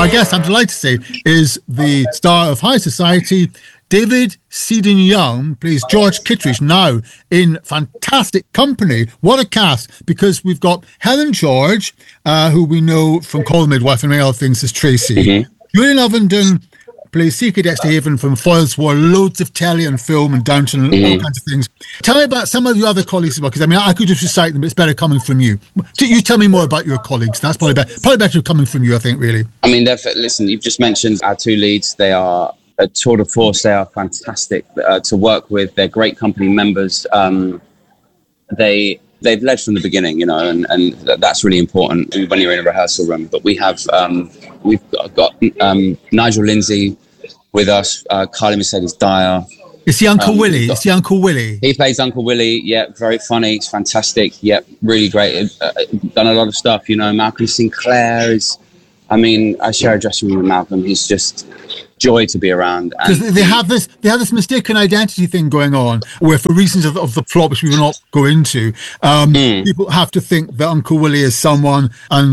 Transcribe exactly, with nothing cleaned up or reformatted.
My guest, I'm delighted to say, is the star of High Society. David Seddon Young plays George Kittredge, now in fantastic company. What a cast, because we've got Helen George, uh, who we know from Call the Midwife and many other things as Tracy. Mm-hmm. Julian Ovenden plays C K Dexter Haven from Foyle's War, loads of telly and film and Downton and mm-hmm. all kinds of things. Tell me about some of your other colleagues as well, because I mean, I could just recite them, but it's better coming from you. You tell me more about your colleagues. That's probably better, probably better coming from you, I think, really. I mean, listen, you've just mentioned our two leads. They are a tour de force. They are fantastic uh, to work with. They're great company members. Um, they... They've led from the beginning, you know, and, and that's really important when you're in a rehearsal room. But we have, um, we've got, got um, Nigel Lindsay with us, uh, Carly Mercedes Dyer. Is he Uncle um, Willie? Got, Is he Uncle Willie? He plays Uncle Willie. Yeah, very funny. It's fantastic. Yeah, really great. Uh, done a lot of stuff, you know. Malcolm Sinclair is, I mean, I share a dressing room with Malcolm. He's just joy to be around. Because they have this they have this mistaken identity thing going on, where for reasons of, of the plot, which we will not go into, um, mm. people have to think that Uncle Willie is someone, and